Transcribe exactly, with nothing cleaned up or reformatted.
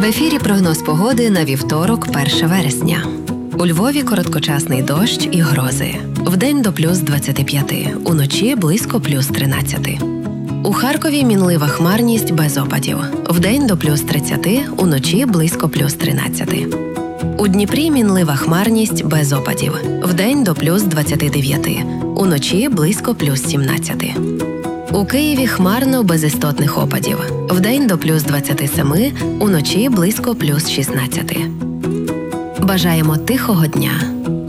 В ефірі прогноз погоди на вівторок, перше вересня. У Львові короткочасний дощ і грози. Вдень до плюс двадцяти п'яти, уночі близько плюс тринадцяти. У Харкові мінлива хмарність без опадів. Вдень до плюс тридцяти, уночі близько плюс тринадцяти. У Дніпрі мінлива хмарність без опадів. Вдень до плюс двадцяти дев'яти, уночі близько плюс сімнадцяти. У Києві хмарно без істотних опадів. Вдень до плюс двадцяти семи, уночі близько плюс шістнадцяти. Бажаємо тихого дня!